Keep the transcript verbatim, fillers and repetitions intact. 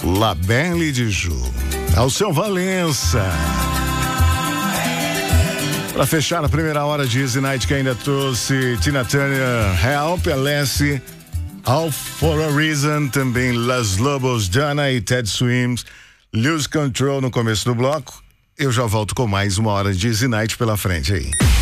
La Belle de Ju. Alceu Valença. Para fechar a primeira hora de Easy Night, que ainda trouxe Tina Turner, Help, Alessi, All for a Reason, também Los Lobos, Dana e Ted Swims, Lose Control no começo do bloco. Eu já volto com mais uma hora de Easy Night pela frente aí.